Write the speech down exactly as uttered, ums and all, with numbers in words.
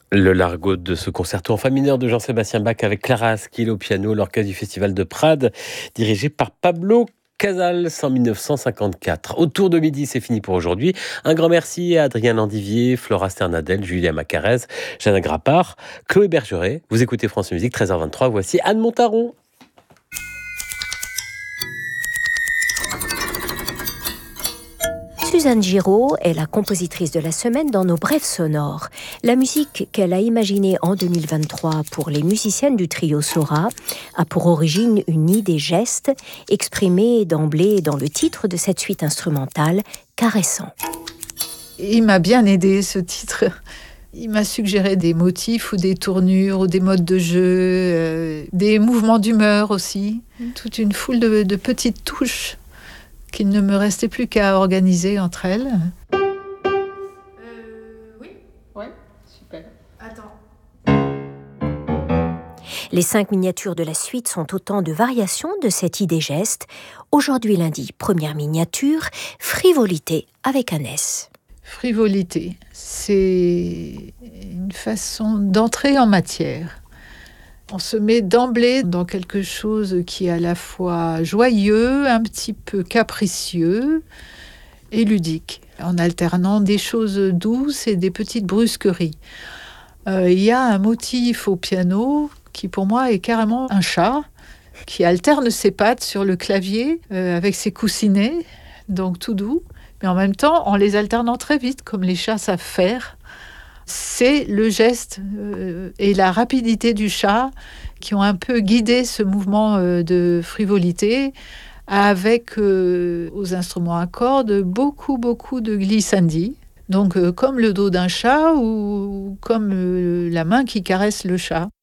Le largo de ce concerto en fa mineur de Jean-Sébastien Bach avec Clara Askill au piano, l'orchestre du Festival de Prades, dirigé par Pablo Casals en mille neuf cent cinquante-quatre. Autour de midi, c'est fini pour aujourd'hui. Un grand merci à Adrien Landivier, Flora Sternadel, Julia Macarez, Jeanne Grappard, Chloé Bergeret. Vous écoutez France Musique, treize heures vingt-trois. Voici Anne Montaron. Suzanne Giraud est la compositrice de la semaine dans nos brèves sonores. La musique qu'elle a imaginée en deux mille vingt-trois pour les musiciennes du trio Sora a pour origine une idée geste exprimée d'emblée dans le titre de cette suite instrumentale, Caressant. Il m'a bien aidé ce titre. Il m'a suggéré des motifs ou des tournures ou des modes de jeu, euh, des mouvements d'humeur aussi, toute une foule de, de petites touches qu'il ne me restait plus qu'à organiser entre elles. Euh, oui. Ouais, super. Attends. Les cinq miniatures de la suite sont autant de variations de cette idée geste. Aujourd'hui lundi, première miniature, frivolité avec un S. Frivolité, c'est une façon d'entrer en matière. On se met d'emblée dans quelque chose qui est à la fois joyeux, un petit peu capricieux et ludique, en alternant des choses douces et des petites brusqueries. Euh, il y a un motif au piano qui pour moi est carrément un chat qui alterne ses pattes sur le clavier euh, avec ses coussinets, donc tout doux, mais en même temps en les alternant très vite comme les chats savent faire. C'est le geste euh, et la rapidité du chat qui ont un peu guidé ce mouvement euh, de frivolité avec euh, aux instruments à cordes beaucoup beaucoup de glissandi. Donc euh, comme le dos d'un chat ou comme euh, la main qui caresse le chat.